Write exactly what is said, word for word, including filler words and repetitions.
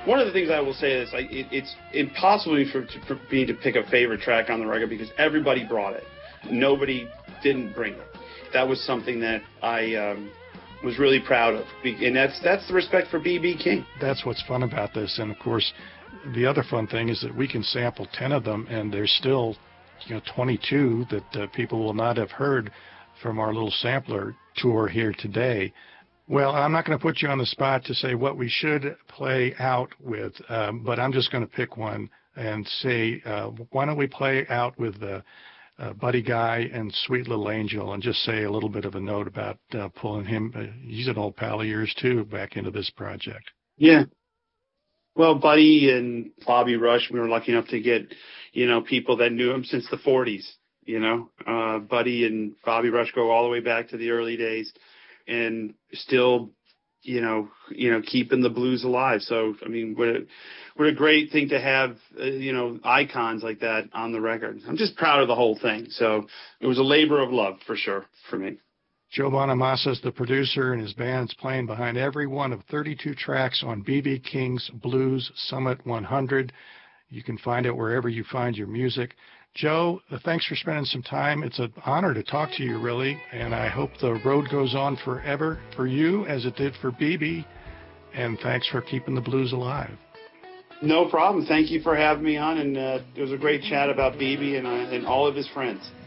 one of the things I will say is like it, it's impossible for, for me to pick a favorite track on the record because everybody brought it. Nobody didn't bring it. That was something that I um, was really proud of, and that's that's the respect for B B King. That's what's fun about this, and of course, the other fun thing is that we can sample ten of them, and there's still, you know, twenty-two that uh, people will not have heard from our little sampler tour here today. Well, I'm not going to put you on the spot to say what we should play out with, um, but I'm just going to pick one and say, uh, why don't we play out with uh, uh, Buddy Guy and Sweet Little Angel, and just say a little bit of a note about uh, pulling him. Uh, he's an old pal of yours, too, back into this project. Yeah. Well, Buddy and Bobby Rush, we were lucky enough to get, you know, people that knew him since the forties, you know. Uh, Buddy and Bobby Rush go all the way back to the early days and still, you know, you know, keeping the blues alive. So, I mean, what a, what a great thing to have, uh, you know, icons like that on the record. I'm just proud of the whole thing. So it was a labor of love for sure for me. Joe Bonamassa is the producer, and his band's playing behind every one of thirty-two tracks on B B King's Blues Summit one hundred. You can find it wherever you find your music. Joe, uh, thanks for spending some time. It's an honor to talk to you, really, and I hope the road goes on forever for you as it did for B B, and thanks for keeping the blues alive. No problem. Thank you for having me on, and uh, it was a great chat about B B and, uh, and all of his friends.